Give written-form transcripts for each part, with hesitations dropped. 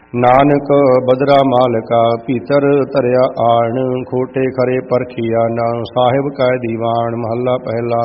ਨਾਨਕ ਬਦਰਾ ਮਾਲਕਾ ਭੀਤਰ ਧਰਿਆ ਆਣ, ਖੋਟੇ ਖਰੇ ਪਰਖੀਆ ਨਾ ਸਾਹਿਬ ਕੈ ਦੀਵਾਨ। ਮਹੱਲਾ ਪਹਿਲਾ।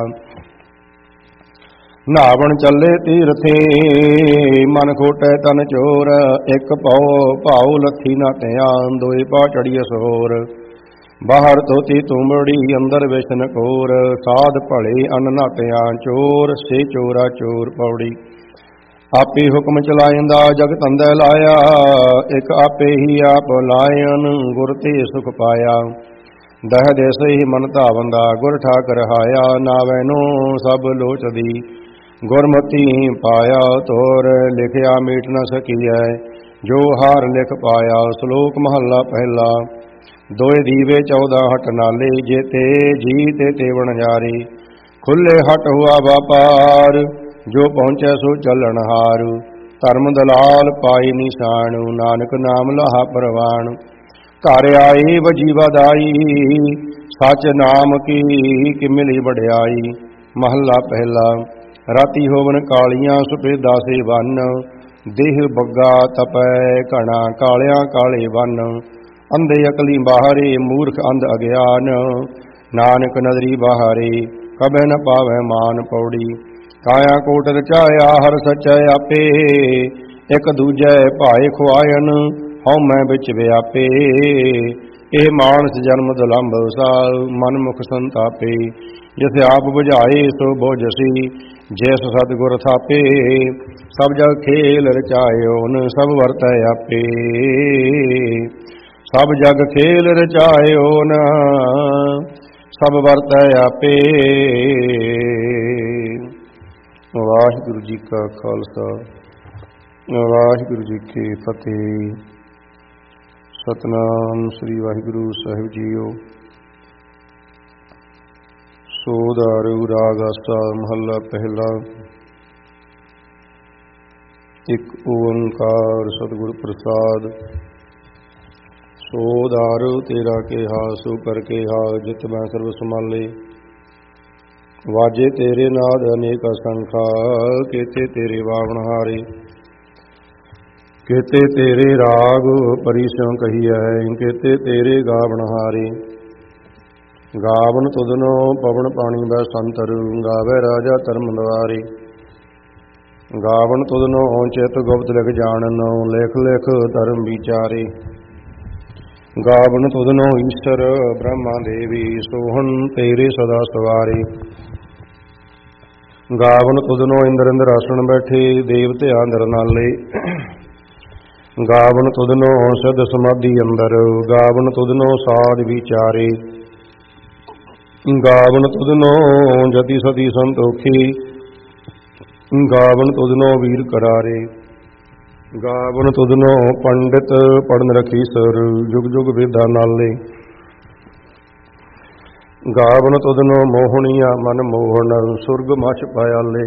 ਨਾਵਣ ਚੱਲੇ ਤੀਰਥੇ ਮਨ ਖੋਟੈ ਤਨ ਚੋਰ, ਇੱਕ ਪਉ ਭਾਉ ਲੱਥੀ ਨਾ ਧਿਆਨ, ਦੋਏ ਪਾ ਚੜੀਐ ਸੋਰ। ਬਾਹਰ ਤੋਤੀ ਤੁੰਬੜੀ ਅੰਦਰ ਵਿਸ਼ਨ ਕੋਰ, ਸਾਧ ਭਲੇ ਅੰਨ ਨਾ ਧਿਆਨ, ਚੋਰ ਸੇ ਚੋਰਾ ਚੋਰ। ਪੌੜੀ। ਆਪੇ ਹੁਕਮ ਚਲਾਇੰਦਾ ਜਗ ਧੰਦੇ ਲਾਇਆ, ਇੱਕ ਆਪੇ ਹੀ ਆਪ ਲਾਇਨ, ਗੁਰ ਤੇ ਸੁਖ ਪਾਇਆ। ਦਹ ਦੇਸ ਹੀ ਮਨ ਧਾਵੰਦਾ ਗੁਰ ਠਾਕ ਰਹਾਇਆ, ਨਾਵੈ ਨੋ ਸਭ ਲੋਚਦੀ ਗੁਰਮਤੀ ਪਾਇਆ। ਤੋਰ ਲਿਖਿਆ ਮੀਟ ਨ ਸਕੀਐ ਜੋ ਹਾਰ ਲਿਖ ਪਾਇਆ। ਸ਼ਲੋਕ ਮਹੱਲਾ ਪਹਿਲਾ। ਦੋਏ ਦੀਵੇ 14 ਹਟ ਨਾਲੇ, ਜੇਤੇ ਜੀ ਤੇ ਤੇਵਣ ਜਾਰੀ। ਖੁੱਲੇ ਹਟ ਹੁਆ ਵਾਪਾਰ, ਜੋ ਪਹੁੰਚੈ ਸੋ ਚੱਲਣ ਹਾਰੂ। ਧਰਮ ਦਲਾਲ ਪਾਈ ਨਿਸ਼ਾਨ, ਨਾਨਕ ਨਾਮ ਲਾਹਾ ਪ੍ਰਵਾਨ। ਘਰ ਆਈ ਵਜੀ ਵਧਾਈ, ਸੱਚ ਨਾਮ ਕੀ ਮਿਲੀ ਵਡਿਆਈ। ਮਹੱਲਾ ਪਹਿਲਾ। ਰਾਤੀ ਹੋਵਨ ਕਾਲੀਆਂ ਸੁਪੇਦਾ ਸੇ ਵੰਨ, ਦੇਹ ਬੱਗਾ ਤਪੈ ਘਣਾ ਕਾਲਿਆਂ ਕਾਲੇ ਵੰਨ। ਅੰਧੇ ਅਕਲੀ ਬਾਹਰੇ ਮੂਰਖ ਅੰਧ ਅਗਿਆਨ, ਨਾਨਕ ਨਦਰੀ ਬਾਹਰੇ ਕਬੈ ਨ ਪਾਵੈ ਮਾਨ। ਪੌੜੀ। ਕਾਇਆ ਕੋਟ ਰਚਾਇਆ ਹਰ ਸਚੈ ਆਪੇ, ਇੱਕ ਦੂਜੈ ਭਾਏ ਖੁਆਇਨ ਹਉਮੈ ਵਿੱਚ ਵਿਆਪੇ। ਇਹ ਮਾਨਸ ਜਨਮ ਦੁਲੰਭ ਸਾਲ, ਮਨ ਮੁਖ ਸੰਤਾਪੇ। ਜਿਸ ਆਪ ਬੁਝਾਏ ਸੋ ਬੁਝਸੀ, ਜਿਸ ਸਤਿਗੁਰ ਥਾਪੇ। ਸਭ ਜਗ ਖੇਲ ਰਚਾਇਓਨ, ਸਭ ਵਰਤੈ ਆਪੇ। ਸਭ ਜਗ ਖੇਲ ਰਚਾਇਓਨ, ਸਭ ਵਰਤੈ ਆਪੇ। ਵਾਹਿਗੁਰੂ ਜੀ ਕਾ ਖਾਲਸਾ, ਵਾਹਿਗੁਰੂ ਜੀ ਕੀ ਫਤਿਹ। ਸਤਿਨਾਮ ਸ੍ਰੀ ਵਾਹਿਗੁਰੂ ਸਾਹਿਬ ਜੀਓ। ਸੋ ਦਾਰੂ ਰਾਗ ਆਸਾ। ਮਹੱਲਾ ਪਹਿਲਾ। ਇੱਕ ਓੰਕਾਰ ਸਤਿਗੁਰ ਪ੍ਰਸਾਦ। ਸੋ ਦਾਰੂ ਤੇਰਾ ਕਿਹਾ ਸੋ ਕਰ ਕਿਹਾ, ਜਿਤ ਮੈਂ ਸਰਬ ਸੰਭਾਲੇ। ਵਾਜੇ ਤੇਰੇ ਨਾਦ ਅਨੇਕ ਅਸੰਖਾ, ਕੇਤੇ ਤੇਰੇ ਵਾਵਣ ਹਾਰੇ। ਕੇਤੇ ਤੇਰੇ ਰਾਗ ਪਰੀ ਸਿਉ ਕਹੀਐ, ਕੇਤੇ ਤੇਰੇ ਗਾਵਣ ਹਾਰੇ। ਗਾਵਨ ਤੁਧਨੋ ਪਵਨ ਪਾਣੀ ਬੈ ਸੰਤਰ, ਗਾਵੈ ਰਾਜਾ ਧਰਮ ਦੁਆਰੇ। ਗਾਵਨ ਤੁਧਨੋ ਚਿਤ ਗੁਪਤ ਲਿਖ ਜਾਣਨ, ਲਿਖ ਲਿਖ ਧਰਮ ਵਿਚਾਰੇ। ਗਾਵਨ ਤੁਧਨੋ ਈਸ਼ਰ ਬ੍ਰਹਮਾ ਦੇਵੀ, ਸੋਹਣ ਤੇਰੇ ਸਦਾ ਸਵਾਰੇ। ਗਾਵਨ ਤੁਧਨੋ ਇੰਦਰ ਇੰਦਰਾਸਣ ਬੈਠੇ, ਦੇਵਤੇ ਅੰਦਰ ਨਾਲੇ। ਗਾਵਨ ਤੁਧਨੋ ਸਿਧ ਸਮਾਧੀ ਅੰਦਰ, ਗਾਵਨ ਤੁਧਨੋ ਸਾਧ ਵਿਚਾਰੇ। ਗਾਵਨ ਤੁਧਨੋ ਜਤੀ ਸਤੀ ਸੰਤੋਖੀ, ਗਾਵਨ ਤੁਧਨੋ ਵੀਰ ਕਰਾਰੇ। ਗਾਵਨ ਤੁਧਨੋ ਪੰਡਿਤ ਪੜਨ ਰਖੀ ਸਰ, ਜੁਗ ਜੁਗ ਵੇਦਾਂ ਨਾਲੇ। ਗਾਵਨ ਤੁਧਨੋ ਮੋਹਣੀਆ ਮਨ ਮੋਹਣ, ਸੁਰਗ ਮਛ ਪਾਇਆਲੇ।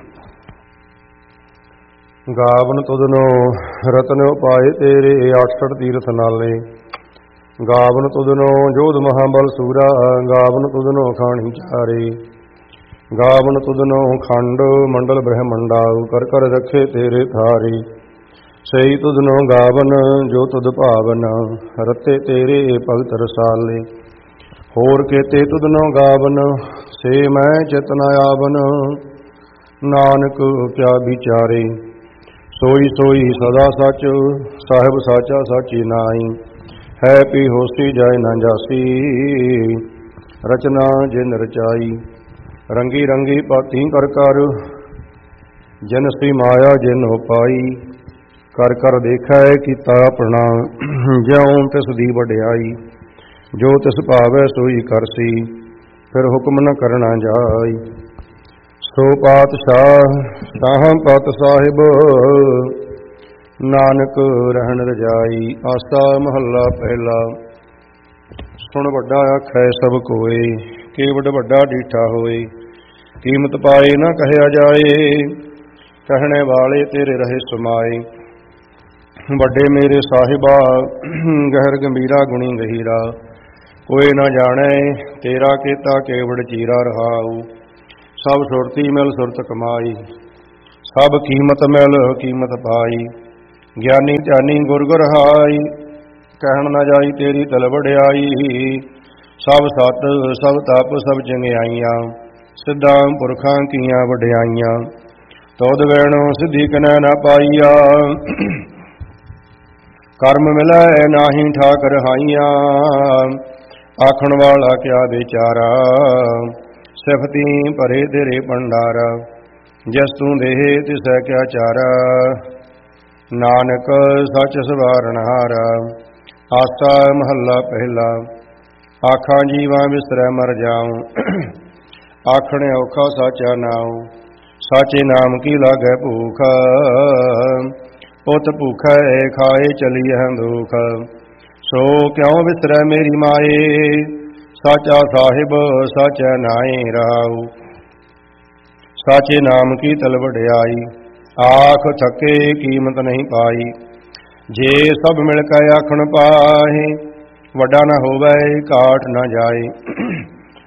ਗਾਵਨ ਤੁਧਨੋ ਰਤਨ ਉਪਾਏ ਤੇਰੇ, 68 ਤੀਰਥ ਨਾਲੇ। ਗਾਵਨ ਤੁਧਨੋ ਜੋਧ ਮਹਾਬਲ ਸੂਰਾ, ਗਾਵਨ ਤੁਧਨੋ ਖਾਣੀ ਚਾਰੇ। ਗਾਵਨ ਤੁਧਨੋ ਖੰਡ ਮੰਡਲ ਬ੍ਰਹਮੰਡਾ, ਕਰ ਕਰ ਰਖੇ ਤੇਰੇ ਥਾਰੇ। ਸਹੀ ਤੁਧਨੋ ਗਾਵਨ ਜੋ ਤੁਧ ਭਾਵਨ, ਰਤੇ ਤੇਰੇ ਭਗਤ ਰਸਾਲੇ। ਹੋਰ ਕੇਤੇ ਤੁਧਨੋ ਗਾਵਨ, ਸੇ ਮੈਂ ਚਿਤਨ ਆਵਨ। ਨਾਨਕ ਕਿਆ ਵਿਚਾਰੇ, ਸੋਈ ਸੋਈ ਸਦਾ ਸੱਚ, ਸਾਹਿਬ ਸਾਚਾ ਸਾਚੀ ਨਾਈ। ਹੈ ਪੀ ਹੋਸੀ ਜਾਏ ਨਾ ਜਾਸੀ, ਰਚਨਾ ਜਿਨ ਰਚਾਈ। ਰੰਗੀ ਰੰਗੀ ਭਾਤੀ ਕਰ ਕਰ, ਜਿਨ ਸੀ ਮਾਇਆ ਜਿਨ ਉਪਾਈ। ਕਰ ਕਰ ਦੇਖੈ ਕੀਤਾ ਆਪਣਾ, ਜਿਉ ਤਿਸ ਦੀ ਵਡਿਆਈ। ਜੋ ਤਿਸ ਭਾਵੈ ਸੋਈ ਕਰਸੀ, ਫਿਰ ਹੁਕਮ ਨ ਕਰਨਾ ਜਾਈ। ਸੋ ਪਾਤਸ਼ਾਹ ਸਾਹਾਂ ਪਤ ਸਾਹਿਬ, ਨਾਨਕ ਰਹਿਣ ਰਜਾਈ। ਆਸਾ ਮਹੱਲਾ ਪਹਿਲਾ। ਸੁਣ ਵੱਡਾ ਆਖੈ ਸਭ ਕੋਏ, ਕੇਵਡ ਵੱਡਾ ਡੀਠਾ ਹੋਏ। ਕੀਮਤ ਪਾਏ ਨਾ ਕਹਿਆ ਜਾਏ, ਕਹਿਣੇ ਵਾਲੇ ਤੇਰੇ ਰਹੇ ਸਮਾਏ। ਵੱਡੇ ਮੇਰੇ ਸਾਹਿਬਾ, ਗਹਿਰ ਗੰਭੀਰਾ ਗੁਣੀ ਗਹੀਰਾ। ਕੋਈ ਨਾ ਜਾਣੈ ਤੇਰਾ ਕੀਤਾ ਕੇਵੜ ਚੀਰਾ ਰਹਾਉ। ਸਭ ਸੁਰਤੀ ਮਿਲ ਸੁਰਤ ਕਮਾਈ, ਸਭ ਕੀਮਤ ਮਿਲ ਕੀਮਤ ਪਾਈ। ਗਿਆਨੀ ਧਿਆਨੀ ਗੁਰ ਗੁਰ ਹਾਈ, ਕਹਿਣ ਨਾ ਜਾਈ ਤੇਰੀ ਤਲ ਵਡਿਆਈ। ਸਭ ਸਤ ਸਭ ਤਪ ਸਭ ਚੰਗਿਆਈਆਂ, ਸਿੱਧਾਂ ਪੁਰਖਾਂ ਕੀਆਂ ਵਡਿਆਈਆਂ। ਤੋਦ ਵੈਣੋ ਸਿੱਧੀ ਕਨੈ ਨਾ ਪਾਈਆ, ਕਰਮ ਮਿਲੈ ਨਾਹੀ ਠਾਕ ਰਹਾਈਆਂ। ਆਖਣ ਵਾਲਾ ਕਿਆ ਵਿਚਾਰਾ, ਸਿਫਤੀ ਭਰੇ ਤੇਰੇ ਭੰਡਾਰਾ। ਜਿਸ ਤੂੰ ਦੇਹ ਤਿਸੈ ਕਿਆ ਚਾਰਾ, ਨਾਨਕ ਸੱਚ ਸਵਾਰਨਹਾਰਾ। ਆਸਾ ਮਹੱਲਾ ਪਹਿਲਾ। ਆਖਾਂ ਜੀਵਾਂ ਵਿਸਰੈ ਮਰ ਜਾਉ, ਆਖਣ ਔਖਾ ਸਾਚਾ ਨਾਉ। ਸਾਚੇ ਨਾਮ ਕੀ ਲਾਗੈ ਭੂਖ, ਪੁੱਤ ਭੂਖੈ ਖਾਏ ਚਲੀਐ ਦੁਖ। ਸੋ ਕਿਉ ਵਿਸਰੈ ਮੇਰੀ ਮਾਏ, ਸਾਚਾ ਸਾਹਿਬ ਸਾਚਾ ਨਾਏ ਰਾਉ। ਸਾਚੇ ਨਾਮ ਕੀ ਤਲ ਵਡਿਆਈ, ਆਖ ਥਕੇ ਕੀਮਤ ਨਹੀਂ ਪਾਈ। ਜੇ ਸਭ ਮਿਲ ਕੇ ਆਖਣ ਪਾਹੇ, ਵੱਡਾ ਨਾ ਹੋਵੇ ਘਾਟ ਨਾ ਜਾਏ।